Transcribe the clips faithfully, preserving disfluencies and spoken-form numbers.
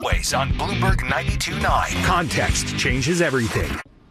Always on Bloomberg ninety-two point nine. Context changes everything.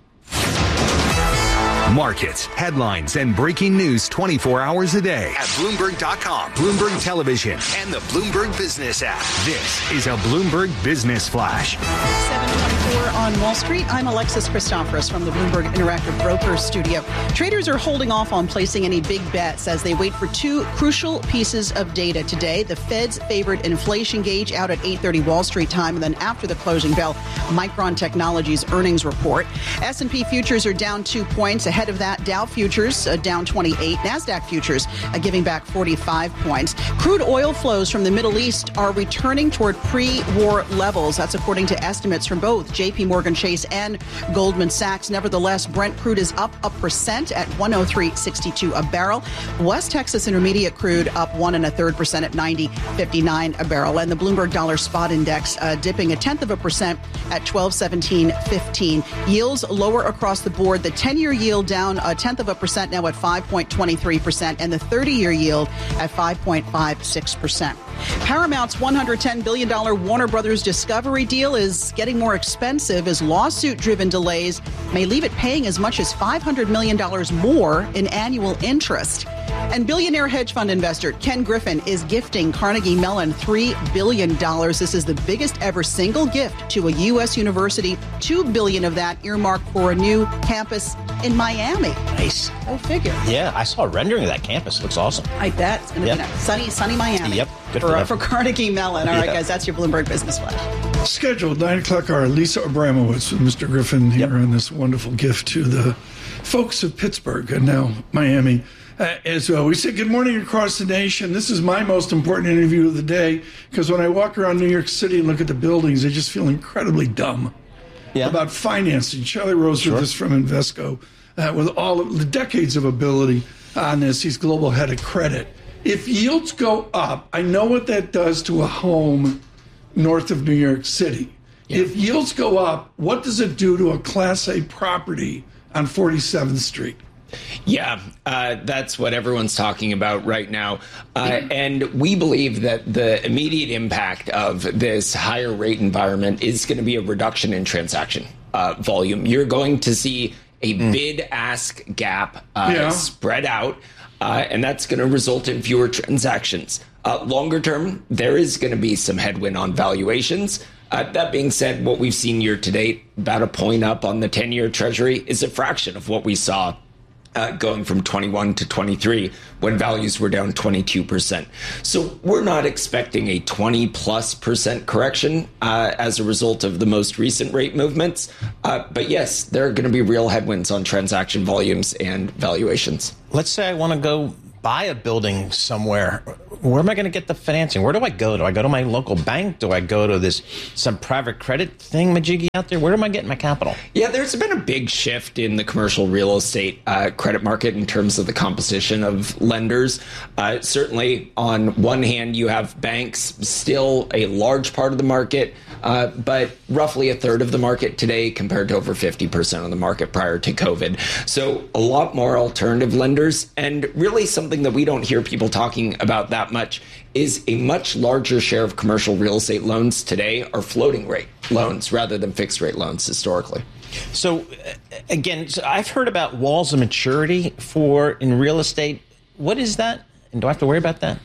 Markets, headlines, and breaking news twenty-four hours a day at Bloomberg dot com, Bloomberg Television, and the Bloomberg Business app. This is a Bloomberg Business Flash. seven twenty-four on Wall Street. I'm Alexis Christoforous from the Bloomberg Interactive Brokers studio. Traders are holding off on placing any big bets as they wait for two crucial pieces of data today. The Fed's favored inflation gauge out at eight thirty Wall Street time, and then after the closing bell, Micron Technology's earnings report. S and P futures are down two points. Ahead of that, Dow futures uh, down twenty-eight. NASDAQ futures uh, giving back forty-five points. Crude oil flows from the Middle East are returning toward pre-war levels. That's according to estimates from both J P Morgan Chase and Goldman Sachs. Nevertheless, Brent crude is up a percent at one oh three sixty-two a barrel. West Texas Intermediate crude up one and a third percent at ninety fifty-nine a barrel. And the Bloomberg Dollar Spot Index uh, dipping a tenth of a percent at twelve seventeen fifteen. Yields lower across the board. The ten-year yield down a tenth of a percent now at five point two three percent, and the thirty-year yield at five point five six percent. Paramount's one hundred ten billion dollars Warner Brothers Discovery deal is getting more expensive as lawsuit-driven delays may leave it paying as much as five hundred million dollars more in annual interest. And billionaire hedge fund investor Ken Griffin is gifting Carnegie Mellon three billion dollars. This is the biggest ever single gift to a U S university. two billion dollars of that earmarked for a new campus in Miami. Nice. Go figure. Yeah, I saw a rendering of that campus. It looks awesome. I bet. It's going to yep. be nice. Sunny, sunny Miami. Yep. Good for, for, uh, for Carnegie Mellon. All right, yeah. guys, that's your Bloomberg Business Flash. Scheduled nine o'clock hour. Lisa Abramowitz with Mister Griffin here yep. on this wonderful gift to the folks of Pittsburgh and now Miami. Uh, as well, we say good morning across the nation. This is my most important interview of the day because when I walk around New York City and look at the buildings, I just feel incredibly dumb yeah. about financing. Charlie Rose sure. with us from Invesco uh, with all of the decades of ability on this. He's global head of credit. If yields go up, I know what that does to a home north of New York City. Yeah. If yields go up, what does it do to a Class A property on forty-seventh Street? Yeah, uh, that's what everyone's talking about right now. Uh, and we believe that the immediate impact of this higher rate environment is going to be a reduction in transaction uh, volume. You're going to see a mm. bid-ask gap uh, yeah. spread out, uh, and that's going to result in fewer transactions. Uh, longer term, there is going to be some headwind on valuations. Uh, that being said, what we've seen year to date, about a point up on the ten-year Treasury, is a fraction of what we saw Uh, going from twenty-one to twenty-three when values were down twenty-two percent. So we're not expecting a twenty plus percent correction uh, as a result of the most recent rate movements. Uh, but yes, there are going to be real headwinds on transaction volumes and valuations. Let's say I want to go buy a building somewhere. Where am I going to get the financing? Where do I go? Do I go to my local bank? Do I go to this some private credit thing majiggy out there? Where am I getting my capital? Yeah, there's been a big shift in the commercial real estate uh, credit market in terms of the composition of lenders. Uh, certainly, on one hand, you have banks, still a large part of the market, uh, but roughly a third of the market today compared to over fifty percent of the market prior to COVID. So a lot more alternative lenders, and really something that we don't hear people talking about that much is a much larger share of commercial real estate loans today are floating rate loans rather than fixed rate loans historically. So again, so I've heard about walls of maturity for in real estate. What is that? And do I have to worry about that?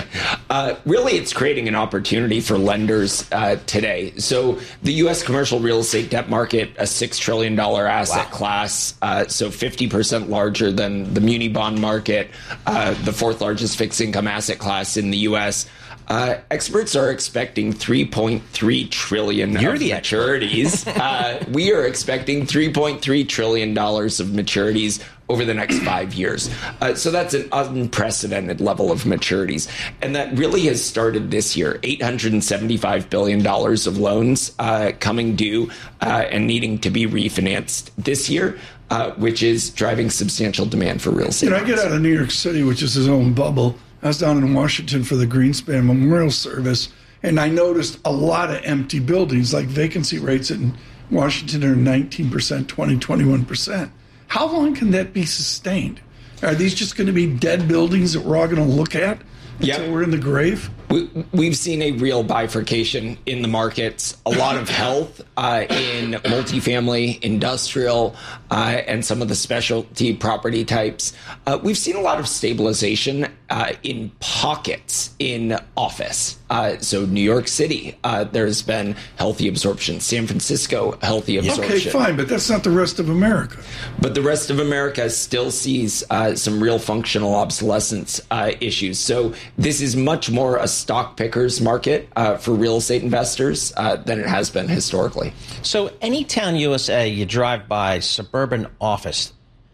uh, really, it's creating an opportunity for lenders uh, today. So the U S commercial real estate debt market, a six trillion dollars asset wow. class, uh, so fifty percent larger than the muni bond market, uh, the fourth largest fixed income asset class in the U S. Uh, experts are expecting three point three trillion dollars You're of the maturities. uh, we are expecting three point three trillion dollars of maturities over the next five years. Uh, so that's an unprecedented level of maturities. And that really has started this year. eight hundred seventy-five billion dollars of loans uh, coming due uh, and needing to be refinanced this year, uh, which is driving substantial demand for real estate. You know, I get out of New York City, which is his own bubble. I was down in Washington for the Greenspan Memorial Service, and I noticed a lot of empty buildings, like vacancy rates in Washington are nineteen percent, twenty, twenty-one percent. How long can that be sustained? Are these just going to be dead buildings that we're all going to look at until yep. we're in the grave? We We, we've seen a real bifurcation in the markets, a lot of health uh, in multifamily, industrial, uh, and some of the specialty property types. Uh, we've seen a lot of stabilization uh, in pockets in office. Uh, so New York City, uh, there's been healthy absorption. San Francisco, healthy absorption. Okay, fine, but that's not the rest of America. But the rest of America still sees uh, some real functional obsolescence uh, issues. So this is much more a stock pickers market uh, for real estate investors uh, than it has been historically. So Anytown U S A, you drive by suburban office,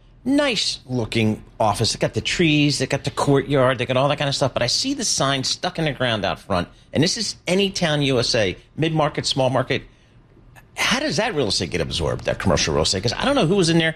nice looking office. They got the trees, they got the courtyard, they got all that kind of stuff. But I see the sign stuck in the ground out front, and this is Anytown U S A, mid-market, small market. How does that real estate get absorbed, that commercial real estate? Because I don't know who was in there.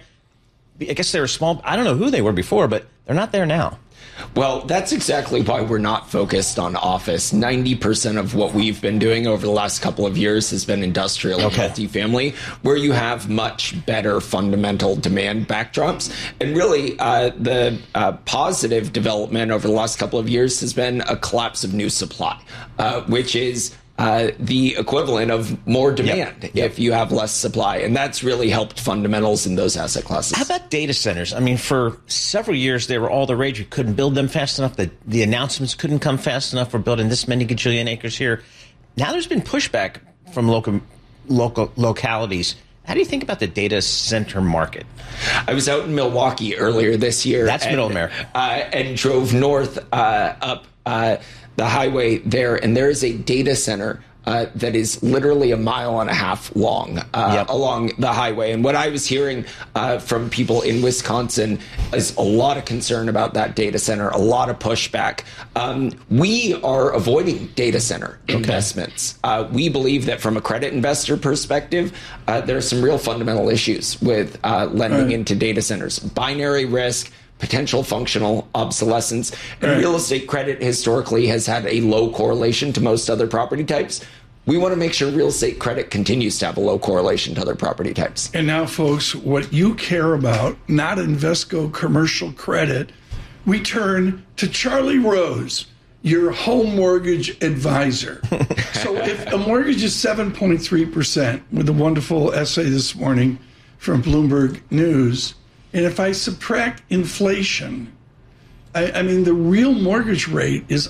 I guess they were small. I don't know who they were before, but they're not there now. Well, that's exactly why we're not focused on office. ninety percent of what we've been doing over the last couple of years has been industrial and Okay. multifamily, where you have much better fundamental demand backdrops. And really, uh, the uh, positive development over the last couple of years has been a collapse of new supply, uh, which is Uh, the equivalent of more demand Yep. Yep. if you have less supply. And that's really helped fundamentals in those asset classes. How about data centers? I mean, for several years, they were all the rage. You couldn't build them fast enough. The, the announcements couldn't come fast enough. We're building this many gajillion acres here. Now there's been pushback from local, local localities. How do you think about the data center market? I was out in Milwaukee earlier this year. That's and, Middle America. Uh, and drove north uh, up uh, the highway there, and there is a data center uh, that is literally a mile and a half long uh, Yep. along the highway. And what I was hearing uh, from people in Wisconsin is a lot of concern about that data center, a lot of pushback. Um, we are avoiding data center investments. Uh, we believe that from a credit investor perspective, uh, there are some real fundamental issues with uh, lending Right. into data centers. Binary risk, potential functional obsolescence, and Right. real estate credit historically has had a low correlation to most other property types. We want to make sure real estate credit continues to have a low correlation to other property types. And now, folks, what you care about, not Invesco commercial credit, we turn to Charlie Rose, your home mortgage advisor. So if a mortgage is seven point three percent, with a wonderful essay this morning from Bloomberg News, and if I subtract inflation, I, I mean, the real mortgage rate is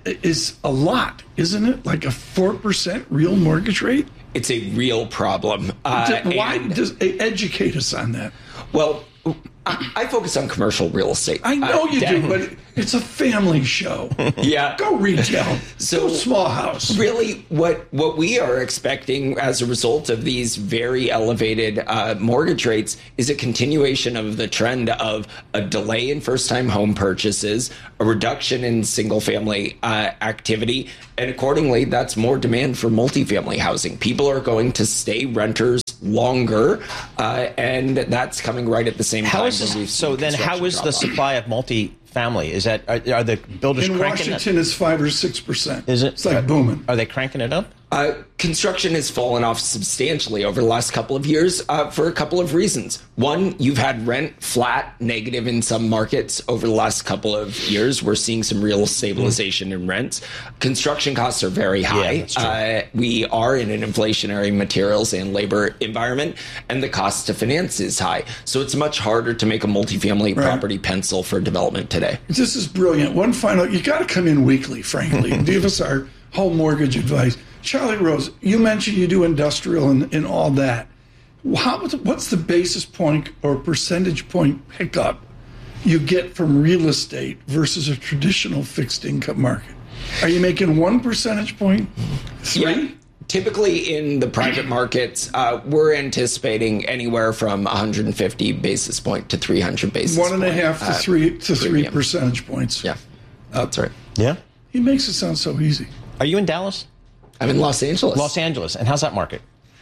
is a lot, isn't it? Like a four percent real mortgage rate? It's a real problem. Uh, Why and- does educate us on that? well, I, I focus on commercial real estate. I know Uh, you Dan- do, but it's a family show. Yeah. Go retail. So- Go small house. Really, what what we are expecting as a result of these very elevated uh, mortgage rates is a continuation of the trend of a delay in first-time home purchases, a reduction in single-family uh, activity, and accordingly, that's more demand for multifamily housing. People are going to stay renters longer, uh, and that's coming right at the same time. How is when we've this, so seen then how construction is the drop off. supply of multi-family? Is that, are, are the builders In cranking Washington, it's five or six percent. Is it? It's like booming. Are they cranking it up? Uh, construction has fallen off substantially over the last couple of years uh, for a couple of reasons. One, you've had rent flat, negative in some markets over the last couple of years. We're seeing some real stabilization in rents. Construction costs are very high. Yeah, that's true. Uh, we are in an inflationary materials and labor environment, and the cost to finance is high. So it's much harder to make a multifamily Right. property pencil for development today. This is brilliant. One final, you got to come in weekly, frankly, and give us our home mortgage advice. Charlie Rose, you mentioned you do industrial and, and all that. How, what's the basis point or percentage point pickup you get from real estate versus a traditional fixed income market? Are you making one percentage point? Three? Yeah. Typically in the private markets, uh, we're anticipating anywhere from one hundred fifty basis point to three hundred basis One and a point, half to uh, three to three premium. percentage points. Yeah, that's right. Yeah. He makes it sound so easy. Are you in Dallas? I'm in Los Angeles. Los Angeles. And how's that market?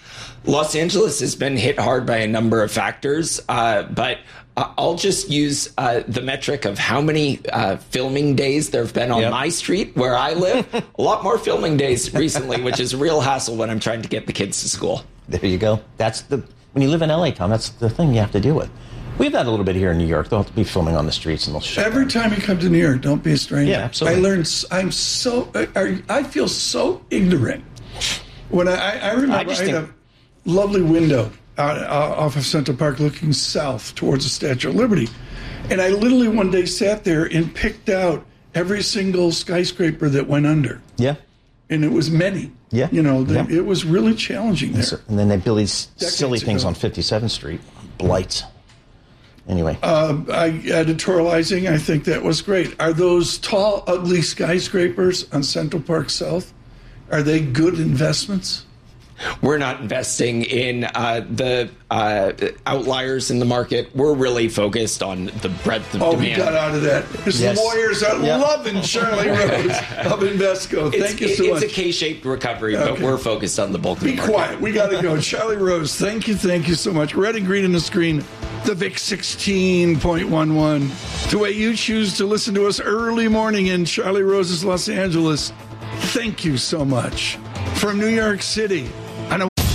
Los Angeles has been hit hard by a number of factors, uh, but uh, I'll just use uh, the metric of how many uh, filming days there have been on Yep. my street where I live. A lot more filming days recently, which is a real hassle when I'm trying to get the kids to school. There you go. That's the, when you live in L A, Tom, that's the thing you have to deal with. We have that a little bit here in New York. They'll have to be filming on the streets and they'll shut Every down. time you come to New York, don't be a stranger. Yeah, absolutely. I learned, I'm so, I, I feel so ignorant. When I, I, I remember I I, just had think- a lovely window out, uh, off of Central Park looking south towards the Statue of Liberty. And I literally one day sat there and picked out every single skyscraper that went under. Yeah. And it was many. Yeah. You know, the, Yeah. it was really challenging there. And then they build these Decades silly things ago. on fifty-seventh Street. Blights. Anyway. Uh, I, editorializing, I think that was great. Are those tall, ugly skyscrapers on Central Park South, are they good investments? We're not investing in uh, the uh, outliers in the market. We're really focused on the breadth of Oh, demand. we got out of that. His Yes. lawyers are Yep. loving Charlie Rose of Invesco. It's, Thank you so it's much. a K-shaped recovery, but Okay. we're focused on the bulk of Be the market. quiet. We got to go. Charlie Rose, thank you, thank you so much. Red and green on the screen, the V I X sixteen point one one. The way you choose to listen to us early morning in Charlie Rose's Los Angeles. Thank you so much. From New York City,